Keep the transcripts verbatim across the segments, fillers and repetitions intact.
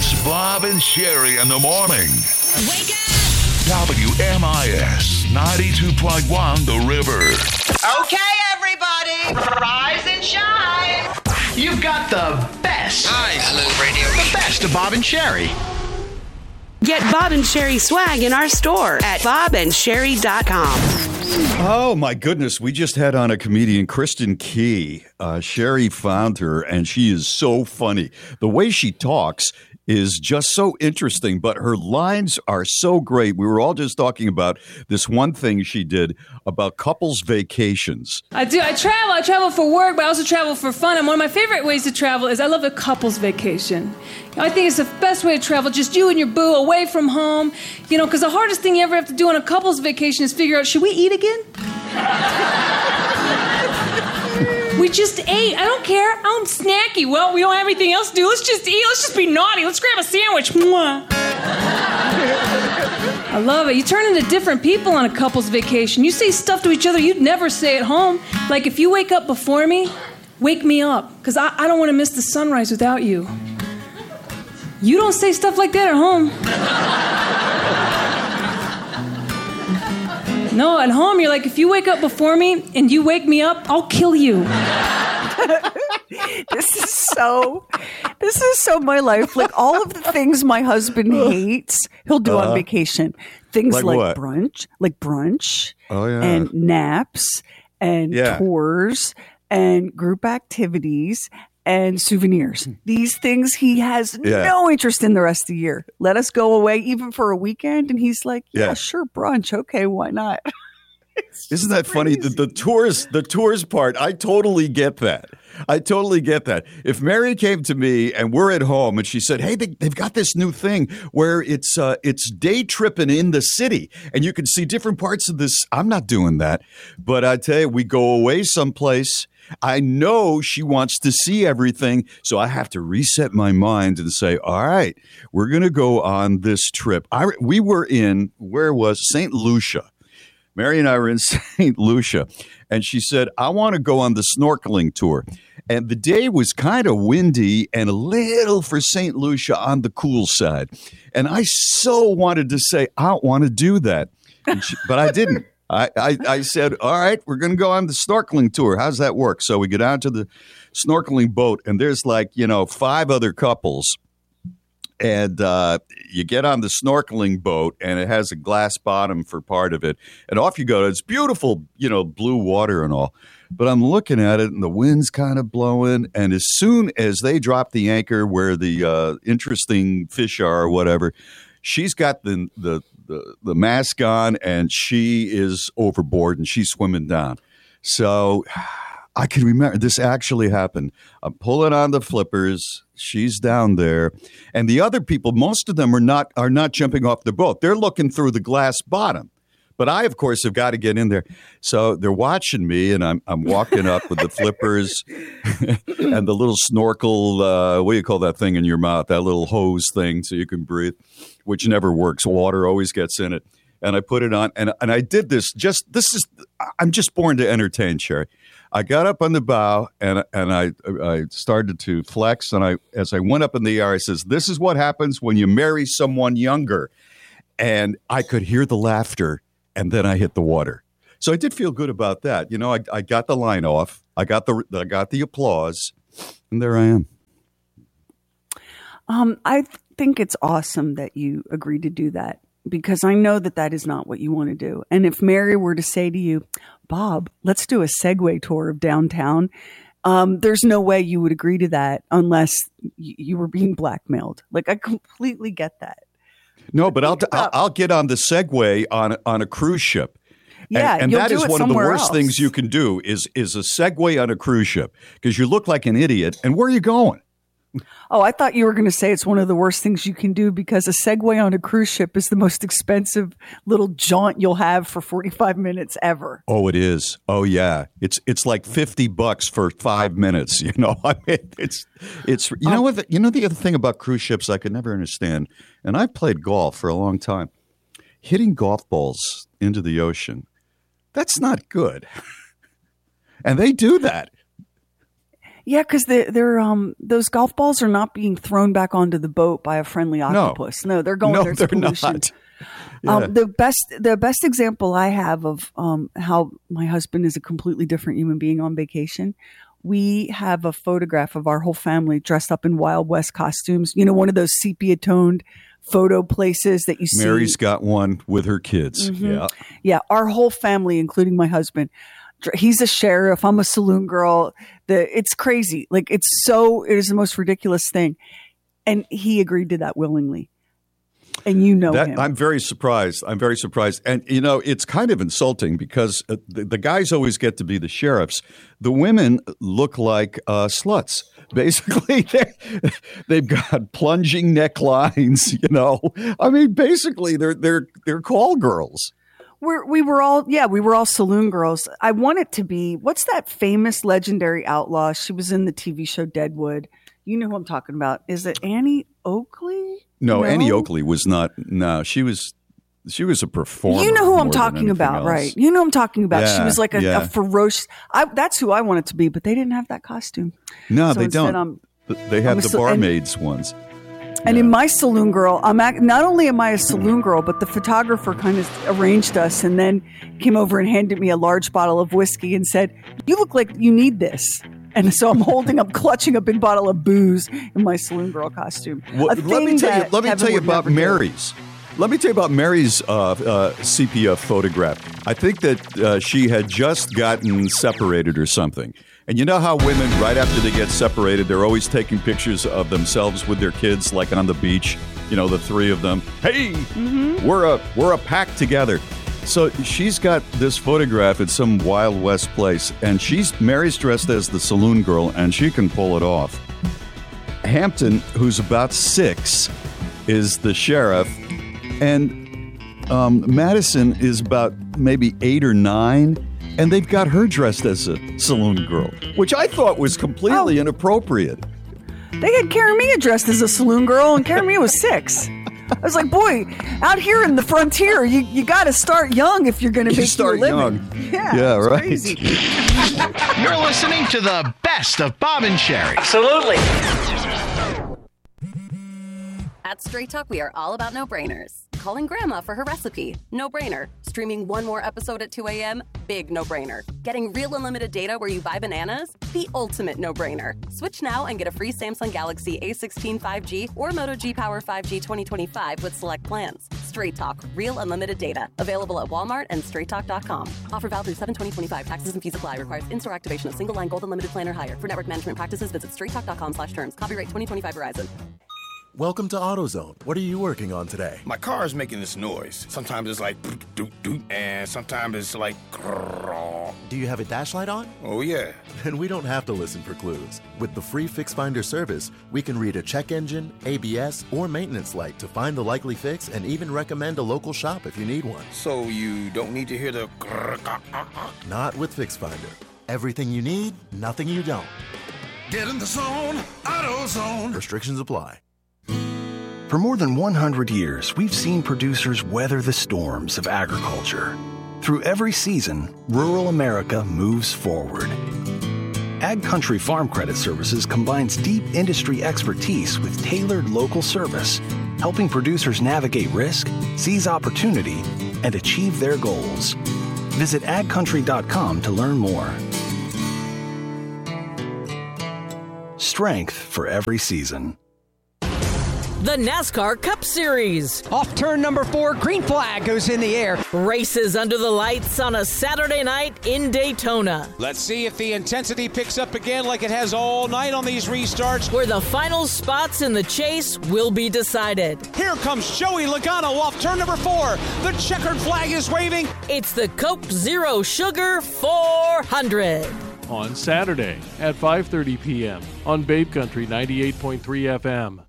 It's Bob and Sherry in the morning. Wake up! W M I S ninety-two point one The River. Okay, everybody, rise and shine. You've got the best. Hi, hello, radio. The best of Bob and Sherry. Get Bob and Sherry swag in our store at bob and sherry dot com. Oh, my goodness. We just had on a comedian, Kristen Key. Uh, Sherry found her, and she is so funny. The way she talks is just so interesting, but her lines are so great. We were all just talking about this one thing she did about couples vacations. I do. I travel. I travel for work, but I also travel for fun. And one of my favorite ways to travel is I love a couples vacation. You know, I think it's the best way to travel, just you and your boo away from home. You know, because the hardest thing you ever have to do on a couples vacation is figure out, should we eat again? We just ate. I don't care. I'm snacky. Well, we don't have anything else to do. Let's just eat. Let's just be naughty. Let's grab a sandwich. Mwah. I love it. You turn into different people on a couple's vacation. You say stuff to each other you'd never say at home. Like, if you wake up before me, wake me up. Because I, I don't want to miss the sunrise without you. You don't say stuff like that at home. No, at home, you're like, if you wake up before me and you wake me up, I'll kill you. This is so, this is so my life. Like, all of the things my husband hates, he'll do Uh-huh. on vacation. Things Like like, what? brunch, like brunch, Oh, yeah. and naps, and Yeah. tours, and group activities, and souvenirs. These things he has Yeah. no interest in the rest of the year. Let us go away even for a weekend, and he's like, yeah, Yeah. sure, brunch. Okay, why not? Isn't that funny? The, the tours, the tours part, I totally get that. I totally get that. If Mary came to me and we're at home and she said, "Hey, they, they've got this new thing where it's uh, it's day tripping in the city and you can see different parts of this," I'm not doing that. But I tell you, we go away someplace. I know she wants to see everything, so I have to reset my mind and say, "All right, we're going to go on this trip." I, we were in, where was Saint Lucia? Mary and I were in Saint Lucia, and she said, "I want to go on the snorkeling tour." And the day was kind of windy and a little, for Saint Lucia, on the cool side. And I so wanted to say, "I don't want to do that," and she, but I didn't. I, I, I said, "All right, we're going to go on the snorkeling tour. How's that work?" So we get out to the snorkeling boat, and there's like, you know, five other couples. And uh, you get on the snorkeling boat, and it has a glass bottom for part of it. And off you go. It's beautiful, you know, blue water and all. But I'm looking at it, and the wind's kind of blowing. And as soon as they drop the anchor where the uh, interesting fish are or whatever, she's got the, the the the mask on, and she is overboard, and she's swimming down. So I can remember this actually happened. I'm pulling on the flippers. She's down there, and the other people, most of them are not are not jumping off the boat. They're looking through the glass bottom. But I, of course, have got to get in there. So they're watching me, and I'm I'm walking up with the flippers and the little snorkel. Uh, what do you call that thing in your mouth? That little hose thing so you can breathe, which never works. Water always gets in it. And I put it on, and and I did this. Just this is I'm just born to entertain, Sherry. I got up on the bow, and and I I started to flex, and I as I went up in the air, I says, "This is what happens when you marry someone younger." And I could hear the laughter. And then I hit the water. So I did feel good about that. You know, I, I got the line off. I got the I got the applause. And there I am. Um, I think it's awesome that you agreed to do that, because I know that that is not what you want to do. And if Mary were to say to you, "Bob, let's do a Segway tour of downtown," um, there's no way you would agree to that unless y- you were being blackmailed. Like, I completely get that. No, but I'll, I'll I'll get on the Segway on on a cruise ship. Yeah, and, and you'll that do is it one of the somewhere worst else. things you can do is is a Segway on a cruise ship, because you look like an idiot. And where are you going? Oh, I thought you were going to say it's one of the worst things you can do, because a Segway on a cruise ship is the most expensive little jaunt you'll have for forty-five minutes ever. Oh, it is. Oh, yeah. It's it's like fifty bucks for five minutes. You know, I mean, it's it's you know what? The, you know the other thing about cruise ships I could never understand, and I've played golf for a long time. Hitting golf balls into the ocean, that's not good. And they do that. Yeah, because they're um those golf balls are not being thrown back onto the boat by a friendly octopus. No, no they're going no, there to they're pollution. Not. Yeah. Um, the best the best example I have of um how my husband is a completely different human being on vacation. We have a photograph of our whole family dressed up in Wild West costumes. You know, one of those sepia toned photo places that you see. Mary's got one with her kids. Mm-hmm. Yeah. Yeah. Our whole family, including my husband, he's a sheriff. I'm a saloon girl. The, it's crazy. Like it's so, it is the most ridiculous thing. And he agreed to that willingly. And you know that, him. I'm very surprised. I'm very surprised. And, you know, it's kind of insulting because uh, the, the guys always get to be the sheriffs. The women look like uh, sluts. Basically, they've got plunging necklines, you know. I mean, basically, they're they're they're call girls. We're, we were all, yeah, we were all saloon girls. I want it to be, what's that famous legendary outlaw? She was in the T V show Deadwood. You know who I'm talking about. Is it Annie Oakley? No, no? Annie Oakley was not. No, she was. She was a performer. You know who I'm more talking than about, else. right? You know who I'm talking about. Yeah, she was like a, yeah. a ferocious. I, that's who I wanted to be, but they didn't have that costume. No, So they instead, don't. I'm- they have I'm a the sa- and- barmaids ones. And Yeah. in my saloon girl, I'm act, not only am I a saloon girl, but the photographer kind of arranged us and then came over and handed me a large bottle of whiskey and said, "You look like you need this." And so I'm holding up, clutching a big bottle of booze in my saloon girl costume. Well, A let me thing tell you. that Let me Kevin tell you would about never do. Mary's. Let me tell you about Mary's uh, uh, sepia photograph. I think that uh, she had just gotten separated or something. And you know how women, right after they get separated, they're always taking pictures of themselves with their kids, like on the beach. You know, the three of them. Hey, Mm-hmm. we're a we're a pack together. So she's got this photograph at some Wild West place, and she's Mary's dressed as the saloon girl, and she can pull it off. Hampton, who's about six, is the sheriff, and um, Madison is about maybe eight or nine, and they've got her dressed as a saloon girl, which I thought was completely Oh. inappropriate. They had Karamia dressed as a saloon girl, and Karamia was six. I was like, boy, out here in the frontier, you, you got to start young if you're going to You make start your living. young. Yeah, Yeah, it's right. Crazy. You're listening to the best of Bob and Sherry. Absolutely. At Straight Talk, we are all about no-brainers. Calling grandma for her recipe, no-brainer. Streaming one more episode at two a.m., big no-brainer. Getting real unlimited data where you buy bananas, the ultimate no-brainer. Switch now and get a free Samsung Galaxy A sixteen five G or Moto G Power five G twenty twenty-five with select plans. Straight Talk, real unlimited data. Available at Walmart and straight talk dot com. Offer valid through seven twenty twenty-five. Taxes and fees apply. Requires in-store activation of single line gold unlimited plan or higher. For network management practices, visit straight talk dot com slash terms. Copyright twenty twenty-five Verizon. Welcome to AutoZone. What are you working on today? My car is making this noise. Sometimes it's like doot, doot, doot, and sometimes it's like grrrr. Do you have a dash light on? Oh yeah. Then we don't have to listen for clues. With the free Fix Finder service, we can read a check engine, A B S, or maintenance light to find the likely fix and even recommend a local shop if you need one. So you don't need to hear the grrrr, ah, ah, ah. Not with Fix Finder. Everything you need, nothing you don't. Get in the zone, AutoZone. Restrictions apply. For more than one hundred years, we've seen producers weather the storms of agriculture. Through every season, rural America moves forward. Ag Country Farm Credit Services combines deep industry expertise with tailored local service, helping producers navigate risk, seize opportunity, and achieve their goals. Visit ag country dot com to learn more. Strength for every season. The NASCAR Cup Series. Off turn number four, green flag goes in the air. Races under the lights on a Saturday night in Daytona. Let's see if the intensity picks up again like it has all night on these restarts. Where the final spots in the chase will be decided. Here comes Joey Logano off turn number four. The checkered flag is waving. It's the Coke Zero Sugar four hundred. On Saturday at five thirty p.m. on Babe Country ninety-eight point three F M.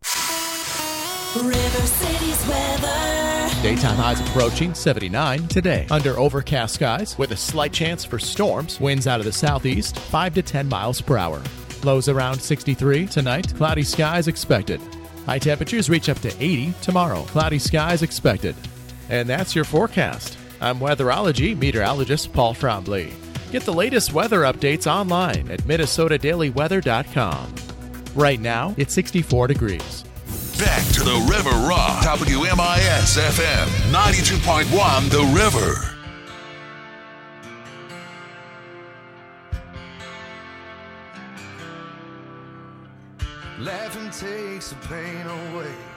River City's weather. Daytime highs approaching seventy-nine today. Under overcast skies with a slight chance for storms. Winds out of the southeast, five to ten miles per hour. Lows around sixty-three tonight. Cloudy skies expected. High temperatures reach up to eighty tomorrow. Cloudy skies expected. And that's your forecast. I'm weatherology meteorologist Paul Trombley. Get the latest weather updates online at minnesota daily weather dot com. Right now, it's sixty-four degrees. Back to the River Rock. W M I S F M ninety-two point one The River. Laughing takes the pain away.